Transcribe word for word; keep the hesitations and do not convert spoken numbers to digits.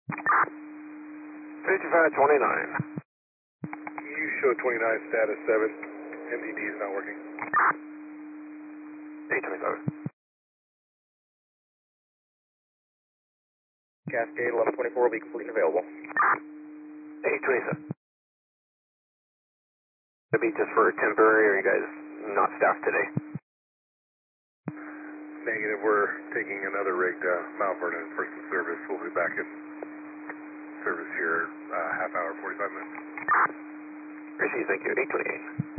fifty-five twenty-nine. You show twenty-nine status seven. M D D is not working. eight twenty-seven. Cascade eleven twenty-four will be complete and available. eight twenty-seven. The beach is for temporary, or you guys not staffed today? Negative, we're taking another rig to Mount Vernon for some service. We'll be back in service here uh, half hour, forty-five minutes. Appreciate it, thank you. eight twenty-eight.